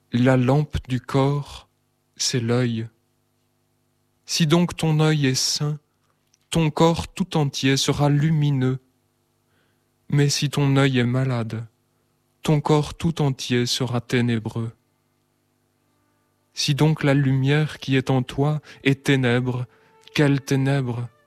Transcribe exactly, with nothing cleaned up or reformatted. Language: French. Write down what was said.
La lampe du corps, c'est l'œil. Si donc ton œil est sain, ton corps tout entier sera lumineux. Mais si ton œil est malade, ton corps tout entier sera ténébreux. Si donc la lumière qui est en toi est ténèbre, quelle ténèbre!